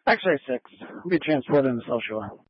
Actually, 6. We'll be transported in the South Shore.